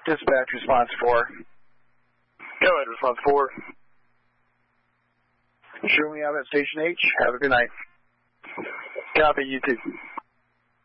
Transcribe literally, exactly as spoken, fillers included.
Dispatch, response four. Go ahead, response four. Sure we have at Station H. Have a good night. Copy, you too.